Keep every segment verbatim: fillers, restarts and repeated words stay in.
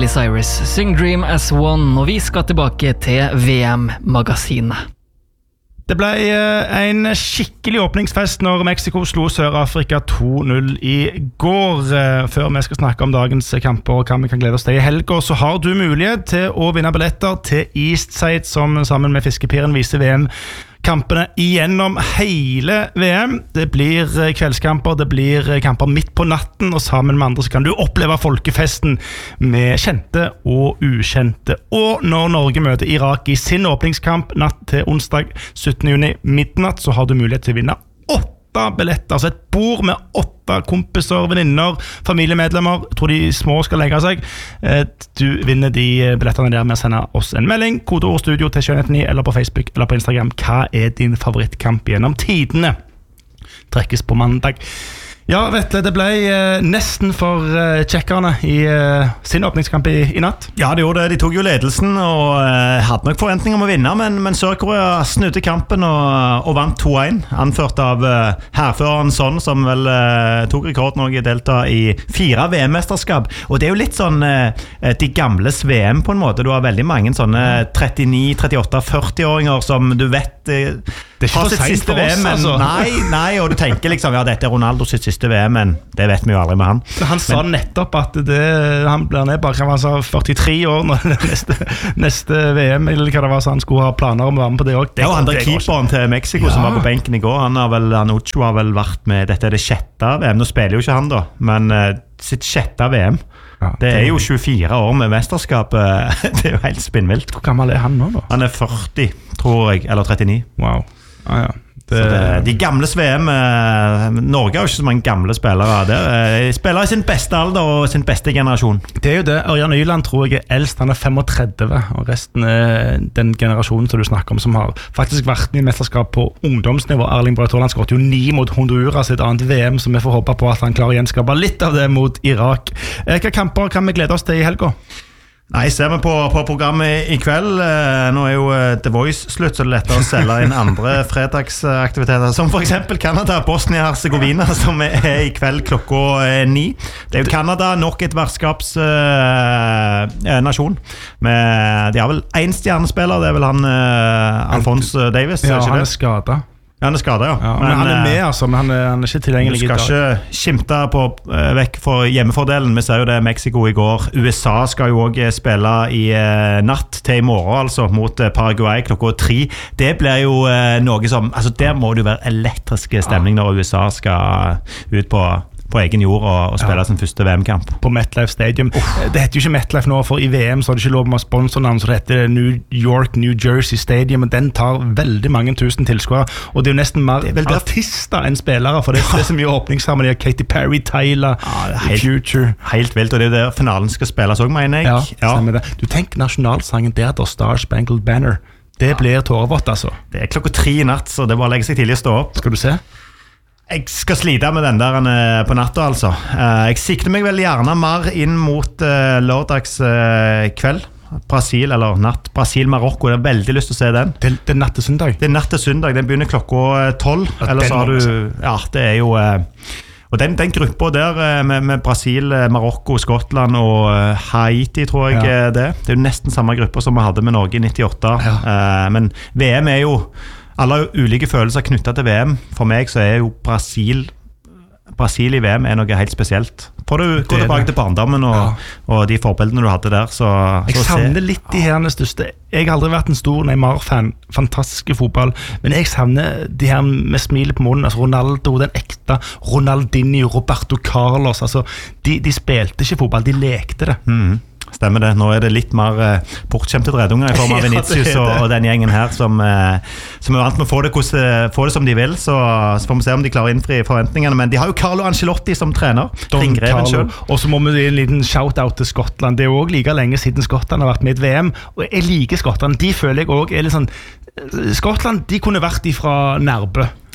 Miley Cyrus, Sing Dream as One, og vi skal tilbake til V M-magasinet. Det ble en skikkelig åpningsfest når Mexico slo Sør-Afrika to null i går. Før vi skal snakke om dagens kamper og hva vi kan glede oss til i helgen, så har du mulighet til å vinne billetter til Eastside, som sammen med Fiskepiren viser V M-kampene igjennom hele V M. Det blir kveldskamper, det blir kamper midt på natten, og sammen med andre så kan du oppleve folkefesten med kjente og ukjente. Og når Norge møter Irak i sin åpningskamp natt til onsdag syttende juni midnatt, så har du mulighet til å vinne åtte billetter, altså et bord med åtte kompiser, venninner, familiemedlemmer. Jeg tror de små skal legge seg. Du vinner de billettene der med å sende oss en melding, kodeord studio til sju ni eller på Facebook eller på Instagram. Hva er din favorittkamp gjennom tidene? Trekkes på mandag. Ja, Vetle, det ble eh, nesten for eh, tjekkerne i eh, sin åpningskamp i, i natt. Ja, det gjorde det. De tok jo ledelsen og eh, hadde nok forventning om å vinne, men, men Sør-Korea snudde kampen og, og vant to en, anført av eh, herføreren Son, som vel eh, tok rekorden og delta i fire V M-mesterskap. Og det er jo litt sånn eh, de gamles V M på en måte. Du har veldig mange sånne trettini, trettiåtte, førti-åringer som du vet eh, det er ikke for sent for oss, altså. Nei, nei, og du tenker liksom, ja, dette er Ronaldo sitt siste V M, men det vet vi jo aldri med han. Men han sa men, nettopp at det, han blir ned bare, han sa førtitre år når neste, neste V M, eller hva det var, så han skulle ha planer om å være med på det også. Det er jo han der keeperen til Mexico ja. Som var på benken i går. Han har vel, han Ocho har vel vært med, dette er det sjette V M, nå spiller jo ikke han da, men uh, sitt sjette V M. Ja, det, det er jo tjuefire år med mesterskap. Det er jo helt spinnvilt. Hvor gammel er han nå da? Han er førti, tror jeg, eller trettini. Wow. Ah, ja. Det... Det, de gamle V M eh, Norge har jo ikke så mange gamle spillere der, eh, spiller i sin beste alder og sin beste generasjon. Det er jo det. Ørjan Nyland tror jeg er eldst, han er femogtredve, og resten er den generasjonen som du snakker om, som har faktisk vært med i mesterskap på ungdomsnivå. Erling Braut Haaland skåret jo ni mot Honduras, et annet V M, som vi får håpe på at han klarer å gjenskape litt av det mot Irak. Hvilke kamper kan vi glede oss til i helgen? Nei, ser vi på, på programmet i kveld. Nå er jo The Voice slutt, så det er lettere å selge inn andre fredagsaktiviteter, som for eksempel Canada, Bosnia-Herzegovina, som er i kveld klokka ni. Det er jo Canada, nok et vertskapsnasjon. Uh, de har vel en stjernespiller, det er vel han uh, Alphonse Davies. Ja, er han er skadet. Ja, han er skadet, ja. ja men, men han er med, altså, men han er, han er ikke tilgjengelig. Du skal ikke skimte på, uh, vekk for hjemmefordelen. Vi ser jo det Mexico i går. U S A skal jo også spille i uh, natt til i morgen, altså, mot uh, Paraguay klokka tre. Det blir jo uh, noe som, altså der må det jo være elektrisk stemning når U S A skal ut på på egen jord og, og spille ja. Sin første V M-kamp. På MetLife Stadium. Uh. Det heter jo ikke MetLife nå, for i V M så har det ikke lov med sponsornavn, så det heter New York, New Jersey Stadium, og den tar veldig mange tusen tilskuere, og det er jo nesten mer artister enn spillere, for det er det som gjør åpningssammen, de har Katy Perry, Tyler, ja, helt, Future. Helt vilt, og det er jo der finalen skal spilles også, mener jeg. Ja, ja. Stemmer det. Du tenker nasjonalsangen der, der Star Spangled Banner. Det ja. Blir tårevått, altså. Det er klokka tre i natt, så det er bare å legge seg tidlig og stå opp. Skal du se? Jeg skal slite med den der på natta, altså. Jeg sikter meg vel gjerne mer inn mot uh, lørdags uh, kveld. Brasil, eller natt. Brasil-Marokko, jeg har veldig lyst til å se den. Det, det er natt til søndag? Det er natt til søndag, den begynner klokka tolv. Eller så har du, ja, det er jo... Uh, og den, den gruppa der med, med Brasil, Marokko, Skottland og uh, Haiti, tror jeg ja. Det. Det er jo nesten samme gruppa som vi hadde med Norge i nittiåtte. Ja. Uh, men V M er jo... Alle har ulike følelser knyttet til V M. For meg så er jo Brasil Brasil i V M er noe helt spesielt. Får du gå tilbake til barndommen og, ja. Og de forbildene du hadde der, så, jeg så savner litt de her største. Jeg har aldri vært en stor Neymar-fan, fantastiske fotball, men jeg savner de her med smilet på munnen, altså Ronaldo, den ekte Ronaldinho, Roberto Carlos, altså de, de spilte ikke fotball, de lekte det. Mhm. Stemmer det, nå er det litt mer eh, bortkjemte dredunger i form av Vinicius og, og den gjengen her som, eh, som er vant med å få det, hvordan, få det som de vil, så, så får vi se om de klarer å innfri forventningene, men de har jo Carlo Ancelotti som trener, ringreven selv. Og så må vi gi en liten shout-out til Skottland. Det er jo også like lenge siden Skottland har vært med i V M, og jeg liker Skottland, de føler jeg også er litt sånn, Skottland, de kunne vært ifra Nærbø.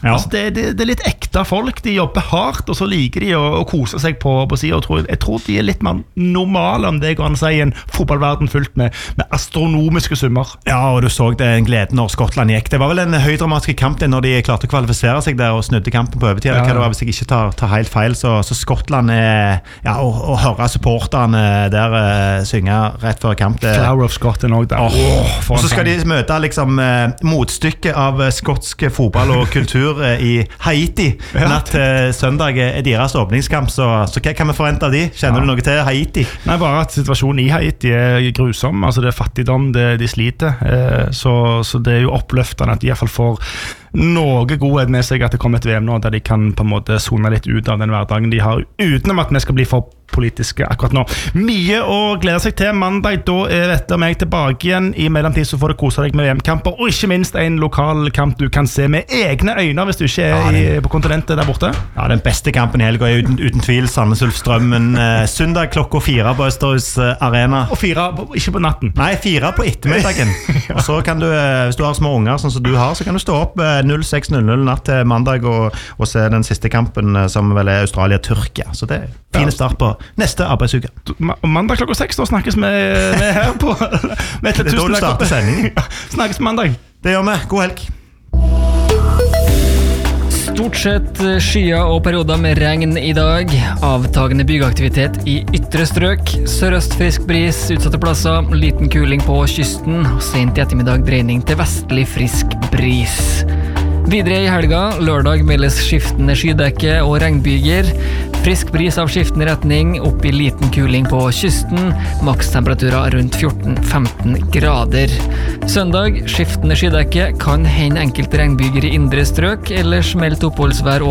Ja. Altså, det, det, det er litt ekte folk, de jobber hardt, og så liker de å, å kose seg på, på siden, og tror, jeg tror de er litt mer normale om det går an å si i en fotballverden fullt med, med astronomiske summer. Ja, og du så det en glede når Skottland gikk. Det var vel en høydramatisk kamp det når de klarte å kvalifisere seg der og snudde kampen på overtid. Ja. Hva det var, hvis jeg ikke tar, tar helt feil, så, så Skottland er, ja, å, å høre supporterne der uh, synge rett før kamp. Det, Flower of Scotland også der. Oh, og så skal de møte liksom uh, motstykket av uh, skotsk fotball og kultur uh, i Haiti. Ja. Natt uh, søndag er deres åpningskamp, så, så hva kan vi forvente av de? Kjenner ja. du noe til Haiti? Nei, bare at situasjonen i Haiti er grusom. Altså det er fattigdom, det, de sliter. Uh, så, så det er jo oppløftende at de i hvert fall får noe godhet med seg, at det kommer et V M nå der de kan på en måte zone litt ut av den hverdagen de har, utenom at vi skal bli for politiske akkurat nå. Mye å glede seg til. Mandag, da er dette meg tilbake igjen. I mellomtid så får du kose deg med V M-kamper, og ikke minst en lokal kamp du kan se med egne øyne hvis du ikke er ja, den, i, på kontinentet der borte. Ja, den beste kampen i helga er uten, uten tvil Sandnes Ulf Strømmen. Eh, søndag klokka fire på Østerhus eh, Arena. Og fire, ikke på natten. Nei, fire på ettermiddagen. ja. Og så kan du, eh, hvis du har små unger sånn som du har, så kan du stå opp eh, null seks null null natt til mandag og, og se den siste kampen eh, som vel er Australia-Tyrkia. Så det er fine start på neste arbeidsuke. Mandag klokka seks, da snakkes vi her på det er da du starter sendingen. Snakkes mandag. Det gjør vi. God helg. Stort sett skyer og perioder med regn i dag. Avtagende byggeaktivitet i ytre strøk. Sørøst frisk bris utsatte plasser. Liten kuling på kysten. Sent i ettermiddag dreining til vestlig frisk bris. Videre i helga, lørdag meldes skiftende skydekke og regnbyger. Frisk bris av skiftende retning, opp i liten kuling på kysten. Makstemperaturer rundt fjorten til femten grader. Søndag, skiftende skydekke, kan hende enkelte regnbyger i indre strøk, ellers meldt oppholdsvær og